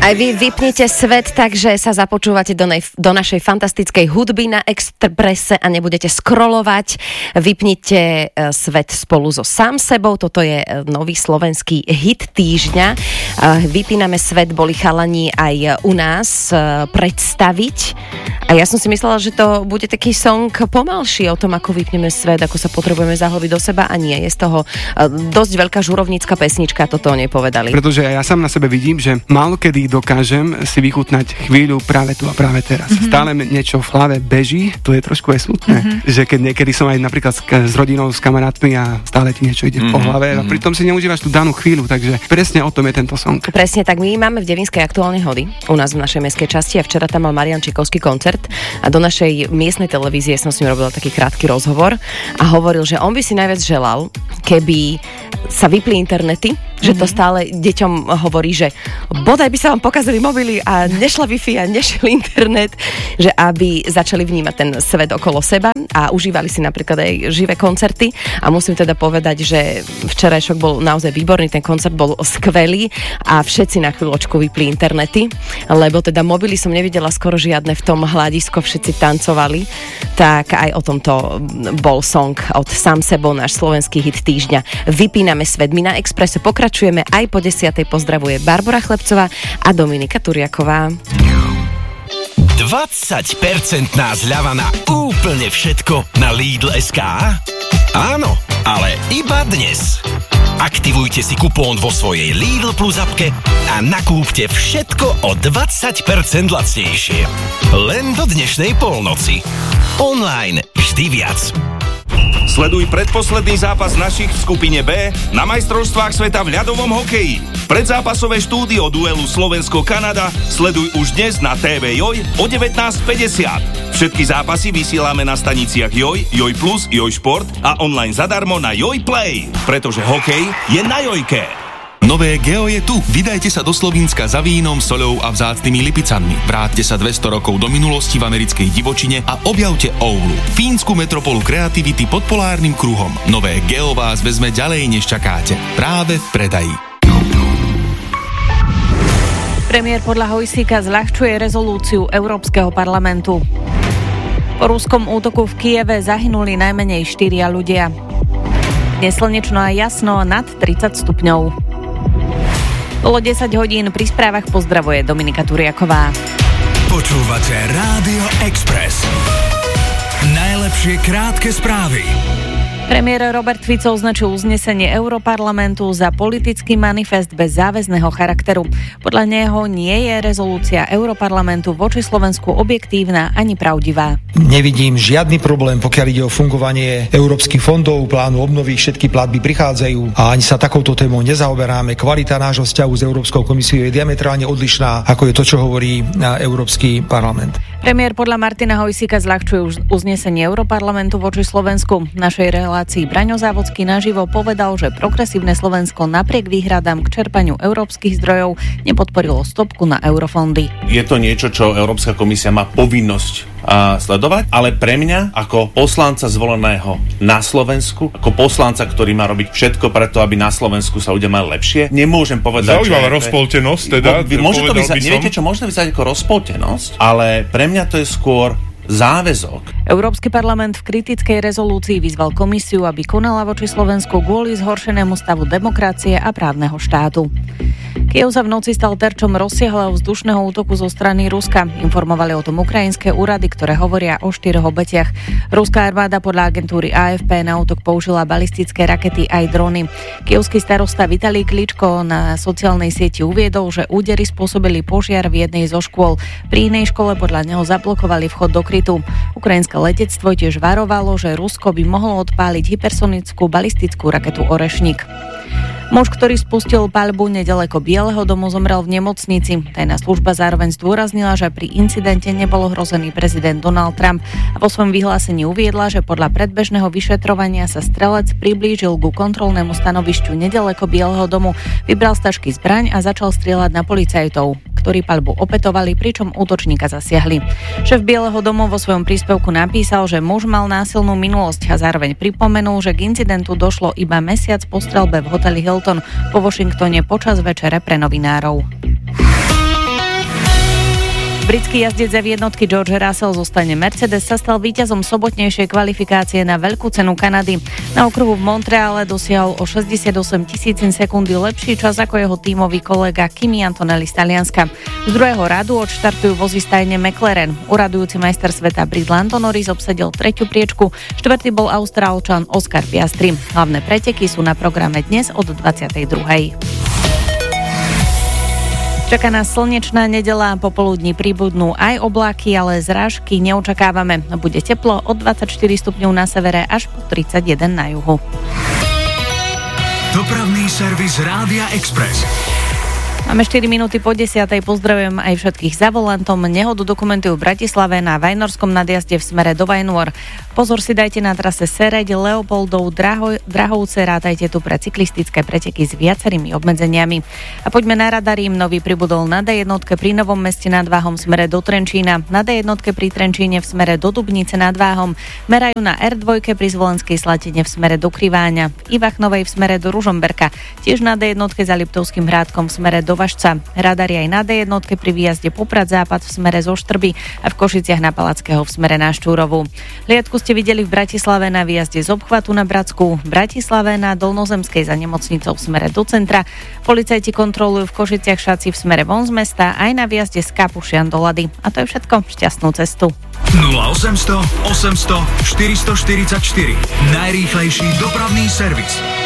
Aj vy vypnite svet, takže sa započúvate do našej fantastickej hudby na Expresse a nebudete scrollovať. Vypnite svet spolu so Sám sebou. Toto je nový slovenský hit týždňa. Vypíname svet, boli chalani aj u nás predstaviť. A ja som si myslela, že to bude taký song pomalší o tom, ako vypneme svet, ako sa potrebujeme zahlbiť do seba, a nie. Je z toho dosť veľká žurovnícka pesnička, toto nepovedali. Pretože ja sám na sebe vidím, že málo kedy dokážem si vychutnať chvíľu práve tu a práve teraz. Stále niečo v hlave beží, to je trošku aj smutné. Že keď niekedy som aj napríklad s rodinou, s kamarátmi a stále ti niečo ide po hlave a pritom si neužívaš tú danú chvíľu, takže presne o tom je tento song. Presne tak, my máme v Devinskej aktuálne hody u nás v našej mestskej časti a včera tam mal Marian Čikovský koncert a do našej miestnej televízie som s ním robila taký krátky rozhovor a hovoril, že on by si najviac želal, keby sa vypli internety, že to stále deťom hovorí, že bodaj by sa vám pokazili mobily a nešla Wi-Fi a nešiel internet, že aby začali vnímať ten svet okolo seba a užívali si napríklad aj živé koncerty. A musím teda povedať, že včerajšok bol naozaj výborný, ten koncert bol skvelý a všetci na chvíľočku vypli internety, lebo teda mobily som nevidela skoro žiadne v tom hľadisko, všetci tancovali, tak aj o tomto bol song od Sám sebou, náš slovenský hit týždňa. Vypíname svet. My na Expresse pokračujeme, aj po 10:00 pozdravuje Barbora Chlebcová a Dominika Turiaková. 20% zľava na úplne všetko na Lidl.sk? Áno, ale iba dnes. Aktivujte si kupón vo svojej Lidl Plus appke a nakúpte všetko o 20% lacnejšie. Len do dnešnej polnoci. Online vždy viac. Sleduj predposledný zápas našich v skupine B na majstrovstvách sveta v ľadovom hokeji. Predzápasové štúdio duelu Slovensko-Kanada sleduj už dnes na TV Joj o 19:50. Všetky zápasy vysielame na staniciach Joj, Joj Plus, Joj Šport a online zadarmo na Joj Play, pretože hokej je na Jojke. Nové Geo je tu. Vydajte sa do Slovínska za vínom, soľou a vzácnymi lipicami. Vráťte sa 200 rokov do minulosti v americkej divočine a objavte Oulu, fínsku metropolu kreativity pod polárnym kruhom. Nové Geo vás vezme ďalej, než čakáte. Práve v predaji. Premiér podľa Hojsíka zľahčuje rezolúciu Európskeho parlamentu. Po ruskom útoku v Kyjeve zahynuli najmenej 4 ľudia. Dnes slnečno a jasno nad 30 stupňov. Bolo 10 hodín, pri správach pozdravuje Dominika Turiaková. Počúvate Rádio Express. Najlepšie krátke správy. Premiér Robert Fico označil uznesenie Europarlamentu za politický manifest bez záväzného charakteru. Podľa neho nie je rezolúcia Europarlamentu voči Slovensku objektívna ani pravdivá. Nevidím žiadny problém, pokiaľ ide o fungovanie európskych fondov, plánu obnovy, všetky platby prichádzajú a ani sa takouto témou nezaoberáme. Kvalita nášho vzťahu s Európskou komisiou je diametrálne odlišná, ako je to, čo hovorí Európsky parlament. Premiér podľa Martina Hojsíka zľahčuje uznesenie Europarlamentu voči Slovensku. V našej relácii Braňo Závodský naživo povedal, že progresívne Slovensko napriek výhradám k čerpaniu európskych zdrojov nepodporilo stopku na eurofondy. Je to niečo, čo Európska komisia má povinnosť sledovať, ale pre mňa ako poslanca zvoleného na Slovensku, ako poslanca, ktorý má robiť všetko preto, aby na Slovensku sa ľudia mali lepšie, nemôžem povedať, zaujímavá rozpoltenosť teda. Môže to neviete čo, môže to vyzerať ako rozpoltenosť, ale pre mňa to je skôr záväzok. Európsky parlament v kritickej rezolúcii vyzval komisiu, aby konala voči Slovensku kvôli zhoršenému stavu demokracie a právneho štátu. Kyjev sa v noci stal terčom rozsiahleho vzdušného útoku zo strany Ruska. Informovali o tom ukrajinské úrady, ktoré hovoria o 4 obetiach. Ruská armáda podľa agentúry AFP na útok použila balistické rakety aj drony. Kyjevský starosta Vitalij Kličko na sociálnej sieti uviedol, že údery spôsobili požiar v jednej zo škôl. Pri inej škole podľa neho zablokovali vchod do krytu. Ukrajinské letectvo tiež varovalo, že Rusko by mohlo odpáliť hypersonickú balistickú raketu Orešník. Muž, ktorý spustil paľbu nedaleko Bieleho domu, zomrel v nemocnici. Tajná služba zároveň zdôraznila, že pri incidente nebol ohrozený prezident Donald Trump a vo svojom vyhlásení uviedla, že podľa predbežného vyšetrovania sa strelec priblížil ku kontrolnému stanovišťu nedaleko Bieleho domu, vybral z tašky zbraň a začal strieľať na policajtov, ktorí paľbu opätovali, pričom útočníka zasiahli. Šéf Bieleho domu vo svojom príspevku napísal, že muž mal násilnú minulosť a zároveň pripomenul, že k incidentu došlo iba mesiac po streľbe v hoteli Hilton po Washingtone počas večere pre novinárov. Britský jazdec v jednotky George Russell zostane Mercedes sa stal víťazom sobotnejšej kvalifikácie na Veľkú cenu Kanady. Na okruhu v Montreale dosiahol o 68 000 sekundy lepší čas ako jeho tímový kolega Kimi Antonelli z Talianska. Z druhého radu odštartujú vozy stajne McLaren. Uradujúci majster sveta Brit Lando Norris obsadil 3. priečku, 4. bol Austrálčan Oscar Piastri. Hlavné preteky sú na programe dnes od 22. Čaká nás slnečná nedeľa, popoludní pribudnú aj obláky, ale zrážky neočakávame. Bude teplo od 24 stupňov na severe až po 31 na juhu. Dopravný servis Rádia Express. Máme 4 minúty po 10. Pozdravujem aj všetkých za volantom. Nehodu dokumentujú v Bratislave na Vajnorskom nadjazde v smere do Vajnôr. Pozor si dajte na trase Sereď, Leopoldov, Drahovce, rátajte tu pre cyklistické preteky s viacerými obmedzeniami. A poďme na radarím. Nový pribudol na D1 pri Novom Meste nad Váhom v smere do Trenčína, na D1 pri Trenčíne v smere do Dubnice nad Váhom, merajú na R2 pri Zvolenskej Slatine v smere do Kriváňa, v Ivachnovej v smere do Ružomberka, tiež na D1 za Liptovským Hrádkom v smere do Vašca. Radari aj na D1 pri výjazde Poprad-Západ v smere zo Štrby a v Košiciach na Palackého v smere na Štúrovu. Liadku ste videli v Bratislave na výjazde z obchvatu na Bratsku, v Bratislave na Dolnozemskej za nemocnicou v smere do centra. Policajti kontrolujú v Košiciach Šaci v smere von z mesta aj na výjazde z Kapušian do Lady. A to je všetko. Šťastnú cestu. 0800 800 444. Najrýchlejší dopravný servis.